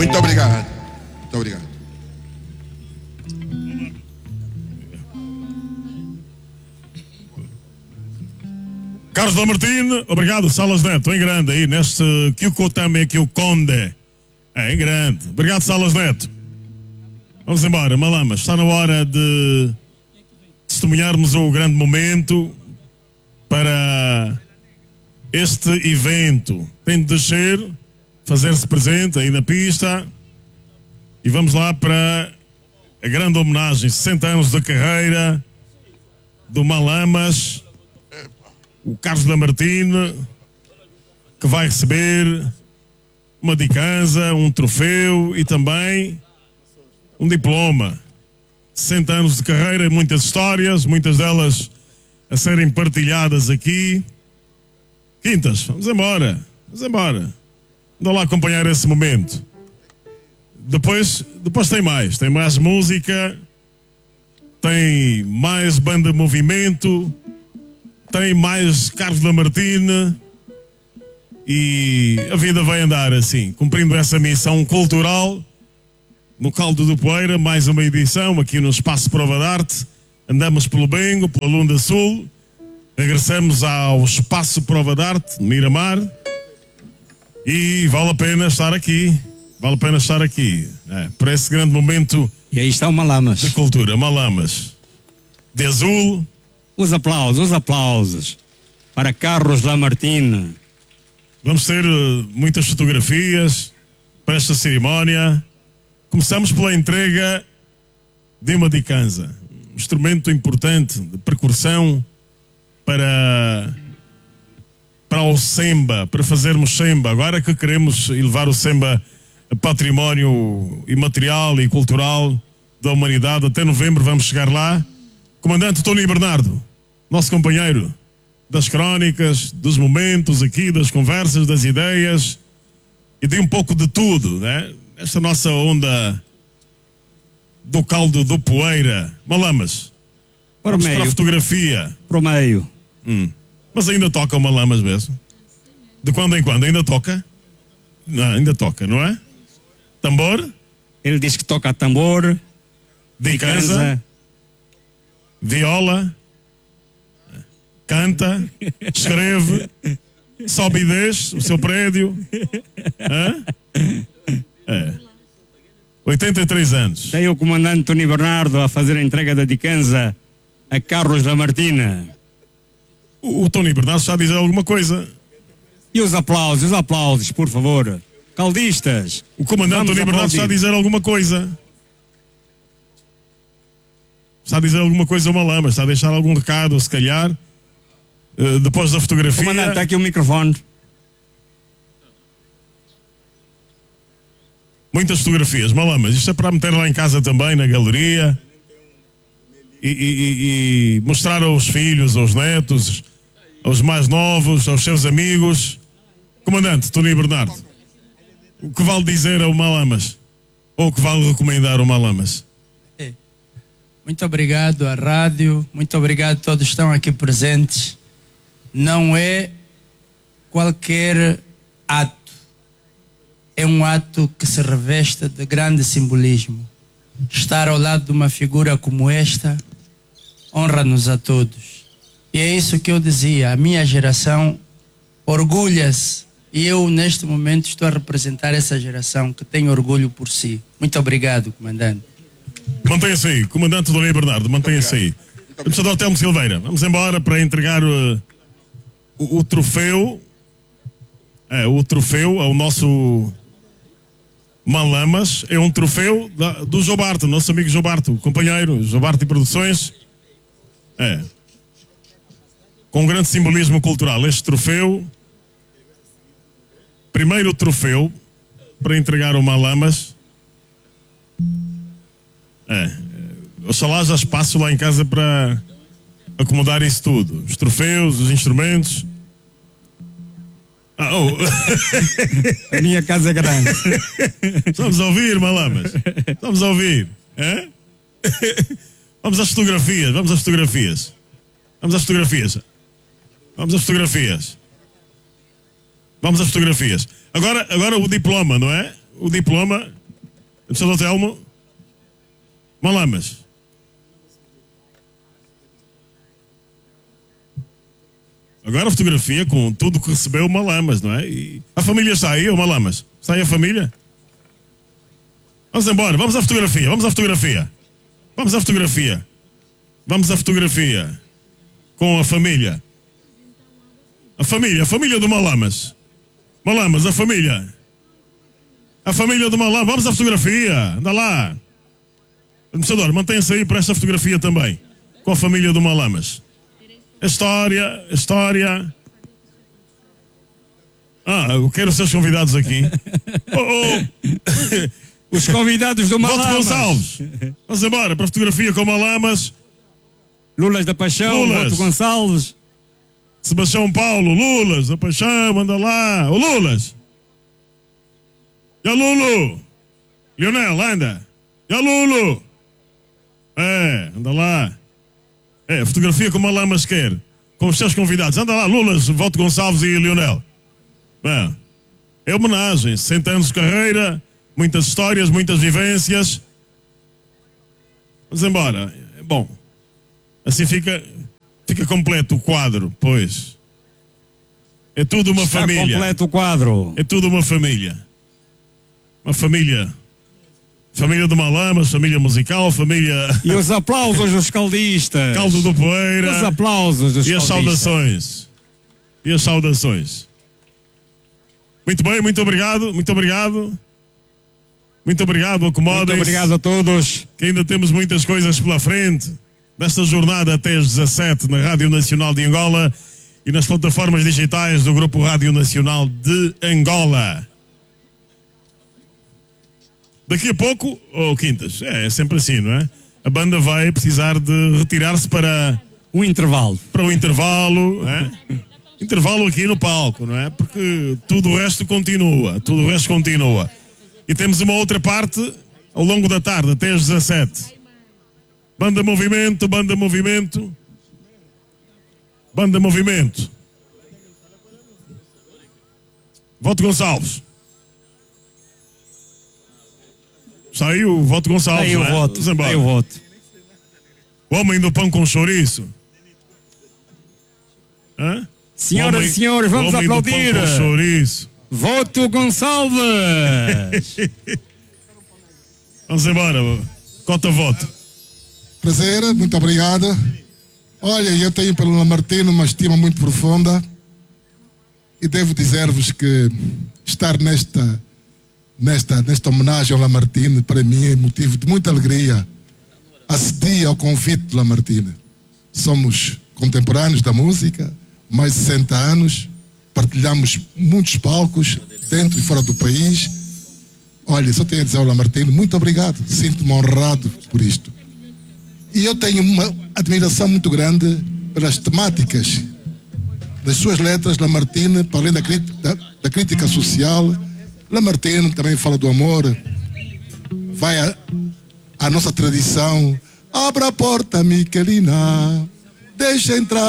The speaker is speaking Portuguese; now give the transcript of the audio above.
Muito obrigado. Muito obrigado. Carlos Lamartine, obrigado. Salas Neto, em grande aí, neste Kyuko também, que o Conde. Em grande. Obrigado, Salas Neto. Vamos embora, Malamas. Está na hora de testemunharmos o grande momento para este evento. Tem de descer, fazer-se presente aí na pista. E vamos lá para a grande homenagem. 60 anos de carreira do Malamas. O Carlos Lamartine, que vai receber uma dicanza, um troféu e também um diploma. 60 anos de carreira, muitas histórias, muitas delas a serem partilhadas aqui. Quintas, vamos embora. Vamos embora. Vamos lá acompanhar esse momento. Depois tem mais música, tem mais banda de movimento, tem mais Carlos Lamartine e a vida vai andar assim, cumprindo essa missão cultural no Caldo do Poeira, mais uma edição aqui no Espaço Prova de Arte. Andamos pelo Bengo, pela Lunda Sul, regressamos ao Espaço Prova de Arte, Miramar, e vale a pena estar aqui, por esse grande momento. E aí está o Malamas de cultura, Malamas de azul. Os aplausos para Carlos Lamartine. Vamos ter muitas fotografias para esta cerimónia. Começamos pela entrega de uma dicanza, um instrumento importante de percussão para o semba, para fazermos semba. Agora que queremos elevar o semba a património imaterial e cultural da humanidade, até novembro vamos chegar lá. Comandante Tony Bernardo, nosso companheiro das crónicas, dos momentos aqui, das conversas, das ideias e de um pouco de tudo, né? Esta nossa onda do Caldo do Poeira. Malamas, para o meio. Para a fotografia. Para o meio. Mas ainda toca o Malamas mesmo? De quando em quando? Ainda toca? Não, ainda toca, não é? Tambor? Ele diz que toca tambor, dicanza, viola, canta, escreve, sobe e desce o seu prédio. 83 anos. Tem o comandante Tony Bernardo a fazer a entrega da dicanza a Carlos Lamartine. O Tony Bernardo está a dizer alguma coisa. E os aplausos, por favor. Caldistas. O comandante Tony Bernardo está a dizer alguma coisa. Está a dizer alguma coisa ao Malamas, está a deixar algum recado, se calhar, depois da fotografia. Comandante, está aqui o microfone. Muitas fotografias, Malamas, isto é para meter lá em casa também, na galeria, e mostrar aos filhos, aos netos, aos mais novos, aos seus amigos. Comandante Tony Bernardo, o que vale dizer ao Malamas? Ou o que vale recomendar ao Malamas? Muito obrigado à rádio, muito obrigado a todos que estão aqui presentes. Não é qualquer ato, é um ato que se reveste de grande simbolismo. Estar ao lado de uma figura como esta honra-nos a todos. E é isso que eu dizia, a minha geração orgulha-se e eu neste momento estou a representar essa geração que tem orgulho por si. Muito obrigado, comandante. Mantenha-se aí, comandante Tony Bernardo, mantenha-se aí. Embaixador Telmo Silveira, vamos embora para entregar o troféu. O troféu ao nosso Malamas. É um troféu do Jobarto, nosso amigo Jobarto, companheiro, Jobarto e Produções. Com um grande simbolismo cultural. Este troféu, primeiro troféu para entregar ao Malamas. Oxalá já espaço lá em casa para acomodar isso tudo. Os troféus, os instrumentos. A minha casa é grande. Vamos ouvir, Malamas. Vamos ouvir. Vamos às fotografias. Vamos às fotografias. Vamos às fotografias. Vamos às fotografias. Vamos às fotografias. Agora o diploma, não é? O diploma. Embaixador Telmo. Malamas. Agora a fotografia com tudo que recebeu o Malamas, não é? E a família está aí, o Malamas? Está aí a família? Vamos embora, vamos à fotografia, vamos à fotografia. Vamos à fotografia. Vamos à fotografia. Com a família. A família do Malamas. Malamas, a família. A família do Malamas, vamos à fotografia. Anda lá. Administrador, mantenha-se aí para esta fotografia também. Com a família do Malamas. História. Eu quero os seus convidados aqui. Os convidados do Voto Malamas. Gonçalves. Vamos embora para a fotografia com Malamas. Lulas da Paixão, Lulas. Voto Gonçalves. Sebastião Paulo, Lulas, a Paixão, anda lá. Ô Lulas. E a Lulu. Lionel, anda. E a Lulu. Anda lá. A fotografia como a Lamas quer. Com os seus convidados. Anda lá, Lulas, Voto Gonçalves e Lionel. Bem, é homenagem. 60 anos de carreira, muitas histórias, muitas vivências. Vamos embora. Bom, assim fica completo o quadro, pois. É tudo uma Está família. completo o quadro. É tudo uma família. Uma família. Família do Malamas, família musical, família. E os aplausos dos caldistas. Caldo do Poeira. Os aplausos dos E as caldistas. saudações. E as saudações. Muito bem, muito obrigado. Muito obrigado. Muito obrigado, acomodem-se. Muito obrigado a todos. Que ainda temos muitas coisas pela frente. Nesta jornada até às 17 na Rádio Nacional de Angola e nas plataformas digitais do Grupo Rádio Nacional de Angola. Daqui a pouco, Quintas, é sempre assim, não é? A banda vai precisar de retirar-se para Um intervalo. o intervalo, não é? Intervalo aqui no palco, não é? Porque tudo o resto continua, E temos uma outra parte ao longo da tarde, até às 17. Banda Movimento. Voto Gonçalves. Saiu o Voto Gonçalves. Aí o não é? voto. Vamos embora. Aí o voto. O homem do pão com chouriço. Hã? Senhoras e senhores, vamos o homem aplaudir. Do pão com chouriço. Voto Gonçalves. Vamos embora. Cota voto. Prazer, muito obrigado. Olha, eu tenho pelo Lamartine uma estima muito profunda e devo dizer-vos que estar nesta homenagem ao Lamartine para mim é motivo de muita alegria. Acedi ao convite do Lamartine. Somos contemporâneos da música, mais de 60 anos, partilhamos muitos palcos dentro e fora do país. Olha, só tenho a dizer ao Lamartine, muito obrigado, sinto-me honrado por isto. E eu tenho uma admiração muito grande pelas temáticas das suas letras. Lamartine, para além da crítica social, Lamartine também fala do amor, vai à nossa tradição. Abra a porta, Miquelina, deixa entrar